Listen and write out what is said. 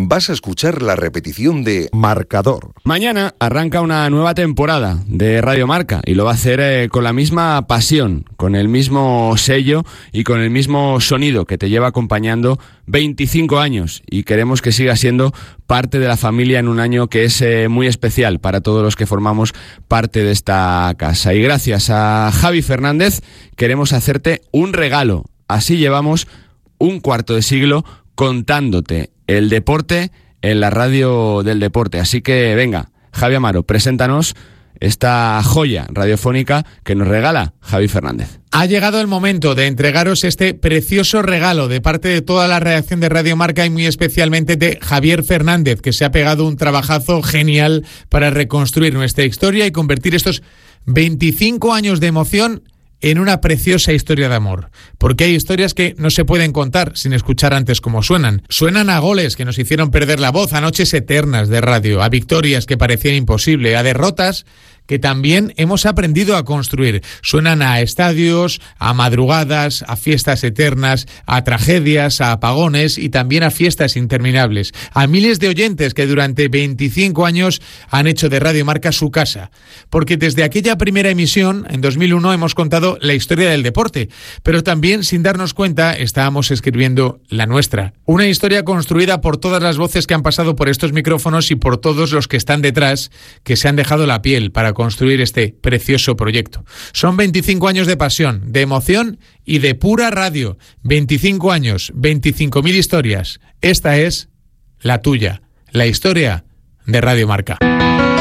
vas a escuchar la repetición de Marcador. Mañana arranca una nueva temporada de Radio Marca y lo va a hacer con la misma pasión, con el mismo sello y con el mismo sonido que te lleva acompañando 25 años, y queremos que siga siendo parte de la familia en un año que es muy especial para todos los que formamos parte de esta casa. Y gracias a Javi Fernández queremos hacerte un regalo. Así llevamos un cuarto de siglo contándote el deporte en la radio del deporte. Así que venga, Javi Amaro, preséntanos esta joya radiofónica que nos regala Javi Fernández. Ha llegado el momento de entregaros este precioso regalo de parte de toda la redacción de Radio Marca y muy especialmente de Javier Fernández, que se ha pegado un trabajazo genial para reconstruir nuestra historia y convertir estos 25 años de emoción en una preciosa historia de amor. Porque hay historias que no se pueden contar sin escuchar antes cómo suenan. Suenan a goles que nos hicieron perder la voz, a noches eternas de radio, a victorias que parecían imposibles, a derrotas que también hemos aprendido a construir. Suenan a estadios, a madrugadas, a fiestas eternas, a tragedias, a apagones y también a fiestas interminables. A miles de oyentes que durante 25 años han hecho de Radio Marca su casa. Porque desde aquella primera emisión, en 2001, hemos contado la historia del deporte, pero también, sin darnos cuenta, estábamos escribiendo la nuestra. Una historia construida por todas las voces que han pasado por estos micrófonos y por todos los que están detrás, que se han dejado la piel para construir este precioso proyecto. Son 25 años de pasión, de emoción y de pura radio. 25 años, 25.000 historias. Esta es la tuya, la historia de Radio Marca.